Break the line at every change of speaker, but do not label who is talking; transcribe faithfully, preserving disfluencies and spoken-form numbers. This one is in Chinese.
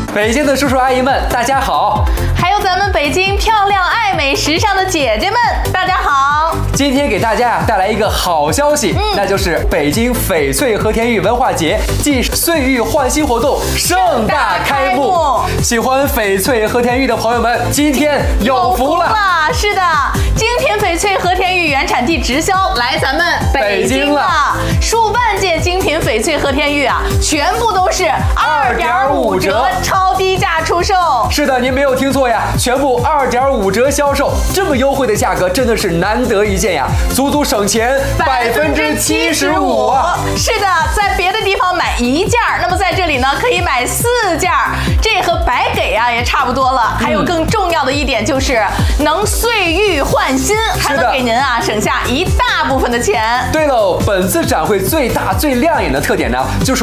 北京的叔叔阿姨们，大家好！
还有咱们北京漂亮、爱美、时尚的姐姐们，大家好！
今天给大家呀带来一个好消息，嗯、那就是北京翡翠和田玉文化节暨岁玉焕新活动盛大开幕。喜欢翡翠和田玉的朋友们，今天有福了！
是的，精品翡翠和田玉原产地直销来咱们北京了，数万件精品翡翠和田玉啊，全部都是二点五折超低价出售。
是的，您没有听错呀，全部二点五折销售，这么优惠的价格真的是难得一见呀，足足省钱百分之七十五啊！
是的，在别的地方买一件，那么在这里呢可以买四件，这和白给啊也差不多了。还有更重要的一点就是能岁玉焕新，还能给您啊省下一大部分的钱。
对喽，本次展会最大最亮眼的特点呢，就是